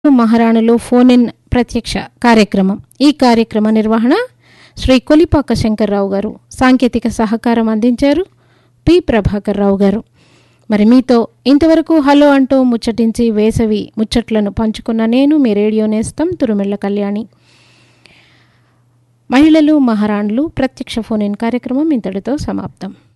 మహారాణులు phone in ప్రత్యక్ష కార్యక్రమం. ఈ కార్యక్రమ నిర్వహణ శ్రీ కొలిపాక శంకర్రావు గారు. సాంకేతిక సహకారం అందించారు పి ప్రభాకర్ రావు గారు. మరి మీతో ఇంతవరకు హలో అంటూ ముచ్చటించి వేసవి ముచ్చట్లను పంచుకున్న నేను మీ రేడియో నేస్తం తురుమెళ్ల కళ్యాణి. మహిళలు మహారాణులు ప్రత్యక్ష ఫోన్ ఇన్ కార్యక్రమం ఇంతటితో సమాప్తం.